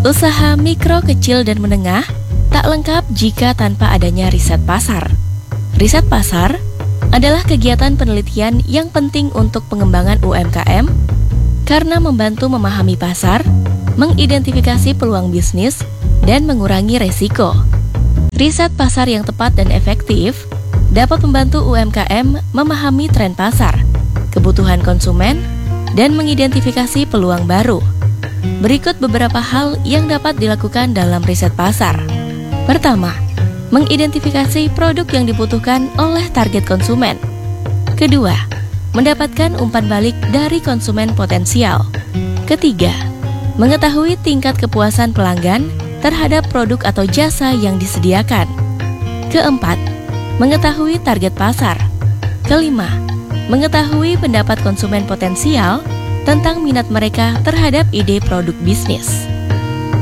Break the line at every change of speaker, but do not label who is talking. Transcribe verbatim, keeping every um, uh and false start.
Usaha mikro, kecil, dan menengah tak lengkap jika tanpa adanya riset pasar. Riset pasar adalah kegiatan penelitian yang penting untuk pengembangan U M K M karena membantu memahami pasar, mengidentifikasi peluang bisnis, dan mengurangi resiko. Riset pasar yang tepat dan efektif dapat membantu U M K M memahami tren pasar, kebutuhan konsumen, dan mengidentifikasi peluang baru. Berikut beberapa hal yang dapat dilakukan dalam riset pasar. Pertama, mengidentifikasi produk yang dibutuhkan oleh target konsumen. Kedua, mendapatkan umpan balik dari konsumen potensial. Ketiga, mengetahui tingkat kepuasan pelanggan terhadap produk atau jasa yang disediakan. Keempat, mengetahui target pasar. Kelima, mengetahui pendapat konsumen potensial tentang minat mereka terhadap ide produk bisnis.